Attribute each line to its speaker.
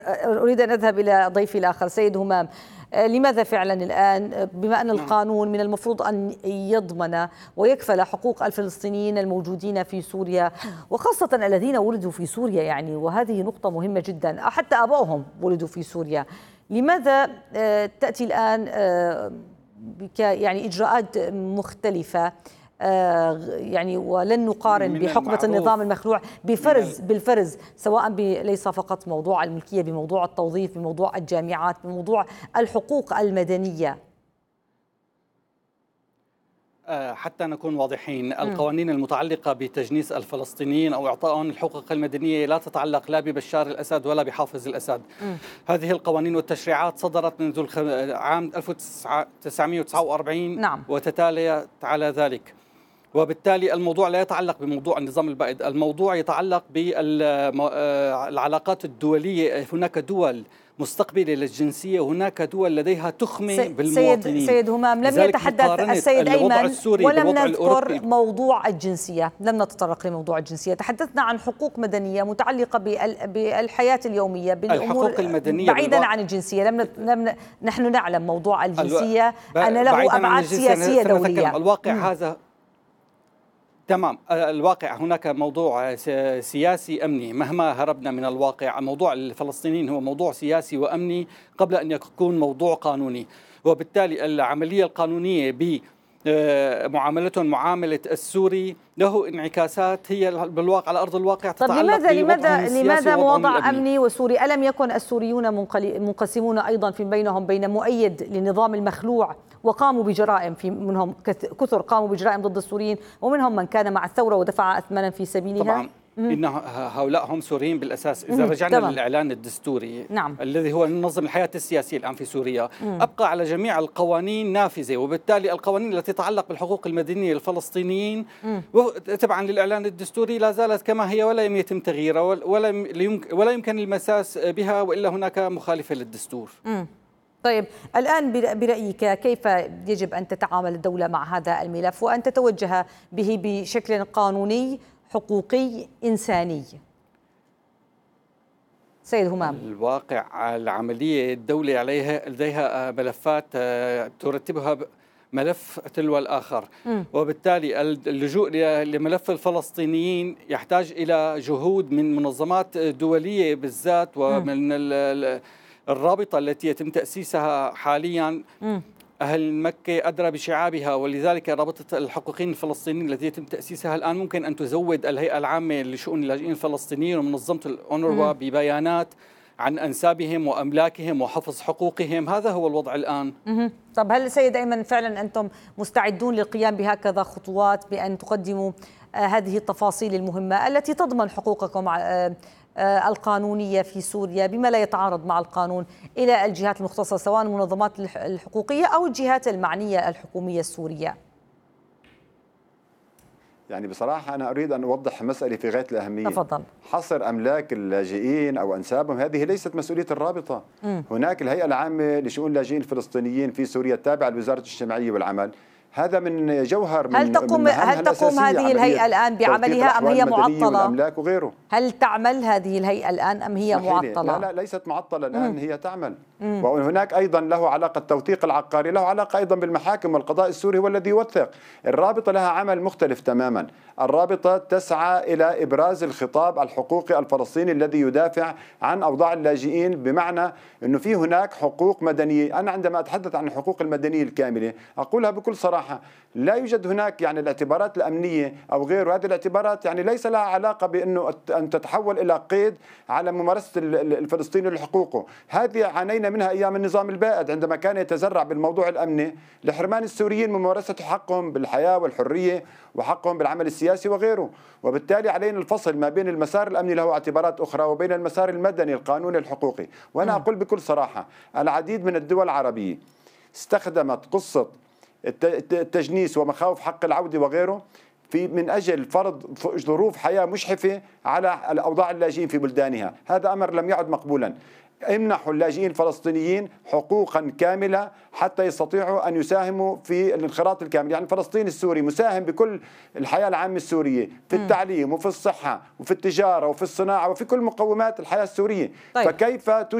Speaker 1: أريد أن أذهب إلى ضيفي الآخر سيد همام. لماذا فعلا الآن بما أن القانون من المفروض أن يضمن ويكفل حقوق الفلسطينيين الموجودين في سوريا وخاصة الذين ولدوا في سوريا، يعني وهذه نقطة مهمة جدا، حتى آبائهم ولدوا في سوريا، لماذا تأتي الآن يعني إجراءات مختلفة؟ يعني ولن نقارن بحقبة النظام المخلوع بالفرز، سواء ليس فقط موضوع الملكية، بموضوع التوظيف، بموضوع الجامعات، بموضوع الحقوق المدنية.
Speaker 2: حتى نكون واضحين، القوانين المتعلقة بتجنيس الفلسطينيين أو إعطائهم الحقوق المدنية لا تتعلق لا ببشار الأسد ولا بحافظ الأسد. هذه القوانين والتشريعات صدرت منذ عام 1949
Speaker 1: نعم.
Speaker 2: وتتاليت على ذلك، وبالتالي الموضوع لا يتعلق بموضوع النظام البائد، الموضوع يتعلق بالعلاقات الدولية. هناك دول مستقبلة للجنسية وهناك دول لديها تخمة بالمواطنين.
Speaker 1: سيد همام، لم يتحدث السيد أيمن ولم نذكر موضوع الجنسية، لم نتطرق لموضوع الجنسية، تحدثنا عن حقوق مدنية متعلقة بالحياة اليومية، بالأمور المدنية بعيدا عن الجنسية. نحن نعلم موضوع الجنسية أن له أبعاد سياسية دولية.
Speaker 2: الواقع هذا تمام، الواقع هناك موضوع سياسي أمني، مهما هربنا من الواقع موضوع الفلسطينيين هو موضوع سياسي وأمني قبل أن يكون موضوع قانوني، وبالتالي العملية القانونية بمعاملتهم معاملة السوري له انعكاسات هي بالواقع على أرض الواقع تتعلق
Speaker 1: لماذا موضع أمني وسوري؟ ألم يكن السوريون منقسمون أيضا في بينهم بين مؤيد للنظام المخلوع وقاموا بجرائم، في منهم كثر قاموا بجرائم ضد السوريين، ومنهم من كان مع الثورة ودفع أثمنا في سبيلها؟
Speaker 2: طبعا إن هؤلاء هم سوريين بالأساس. إذا رجعنا للإعلان الدستوري الذي هو ينظم الحياة السياسية الآن في سوريا، أبقى على جميع القوانين نافذة، وبالتالي القوانين التي تتعلق بالحقوق المدنية للفلسطينيين تبعا للإعلان الدستوري لا زالت كما هي ولا يتم تغييرها ولا يمكن المساس بها، وإلا هناك مخالفة للدستور.
Speaker 1: طيب، الآن برأيك كيف يجب أن تتعامل الدولة مع هذا الملف وأن تتوجه به بشكل قانوني حقوقي إنساني؟ سيد همام.
Speaker 2: الواقع العملية الدولة لديها ملفات ترتبها ملف تلو الآخر، وبالتالي اللجوء لملف الفلسطينيين يحتاج إلى جهود من منظمات دولية بالذات ومن الرابطة التي يتم تأسيسها حاليا. أهل مكة أدرى بشعابها، ولذلك رابطة الحقوقيين الفلسطينيين التي يتم تأسيسها الآن ممكن أن تزود الهيئة العامة لشؤون اللاجئين الفلسطينيين ومنظمة الأونروا ببيانات عن أنسابهم وأملاكهم وحفظ حقوقهم. هذا هو الوضع الآن.
Speaker 1: طب هل سيد أيمن فعلا أنتم مستعدون للقيام بهكذا خطوات بأن تقدموا هذه التفاصيل المهمة التي تضمن حقوقكم القانونية في سوريا بما لا يتعارض مع القانون إلى الجهات المختصة، سواء المنظمات الحقوقية أو الجهات المعنية الحكومية السورية؟
Speaker 3: يعني بصراحة أنا أريد أن أوضح مسألة في غاية الأهمية.
Speaker 1: تفضل.
Speaker 3: حصر أملاك اللاجئين أو أنسابهم هذه ليست مسؤولية الرابطة. هناك الهيئة العامة لشؤون اللاجئين الفلسطينيين في سوريا التابعة لوزارة الاجتماعية والعمل، هذا من جوهر
Speaker 1: هل تقوم هذه الهيئة الآن بعملها أم هي معطلة؟ هل تعمل هذه الهيئة الآن أم هي معطلة؟
Speaker 3: لا ليست معطلة الآن، هي تعمل. وهناك أيضا له علاقة التوثيق العقاري، له علاقة أيضا بالمحاكم والقضاء السوري هو الذي يوثق. الرابطة لها عمل مختلف تماما. الرابطة تسعى إلى إبراز الخطاب الحقوقي الفلسطيني الذي يدافع عن أوضاع اللاجئين، بمعنى أنه في هناك حقوق مدنية. أنا عندما أتحدث عن الحقوق المدنية الكاملة أقولها بكل صراحة، لا يوجد هناك يعني الاعتبارات الأمنية أو غير هذه الاعتبارات يعني ليس لها علاقة بأنه أن تتحول إلى قيد على ممارسة الفلسطيني لحقوقه. هذه عانينا منها أيام النظام البائد عندما كان يتزرع بالموضوع الأمني لحرمان السوريين من ممارسة حقهم بالحياة والحرية وحقهم بالعمل السياسي وغيره. وبالتالي علينا الفصل ما بين المسار الأمني له اعتبارات أخرى وبين المسار المدني القانوني الحقوقي. وأنا أقول بكل صراحة العديد من الدول العربية استخدمت قصة التجنيس ومخاوف حق العودة وغيره من أجل فرض ظروف حياة مشحفة على أوضاع اللاجئين في بلدانها. هذا أمر لم يعد مقبولا. امنحوا اللاجئين الفلسطينيين حقوقا كاملة حتى يستطيعوا أن يساهموا في الانخراط الكامل. يعني الفلسطيني السوري مساهم بكل الحياة العامة السورية، في التعليم وفي الصحة وفي التجارة وفي الصناعة وفي كل مقومات الحياة السورية.
Speaker 1: طيب.
Speaker 3: فكيف